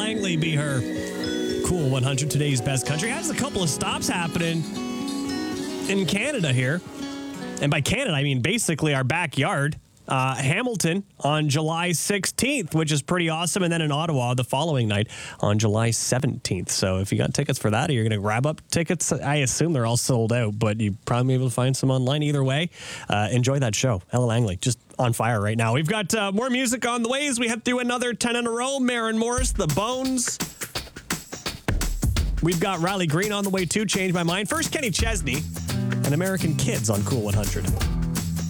Langley be her Cool 100 Today's Best Country. Has a couple of stops happening in Canada here. And by Canada, I mean basically our backyard. Hamilton on July 16th, which is pretty awesome. And then in Ottawa the following night on July 17th. So if you got tickets for that or you're going to grab up tickets, I assume they're all sold out, but you probably be able to find some online either way. Enjoy that show. Ella Langley, just on fire right now. We've got more music on the way as we head through another 10 in a row. Maren Morris, The Bones. We've got Riley Green on the way too. Change My Mind. First, Kenny Chesney and American Kids on Cool 100.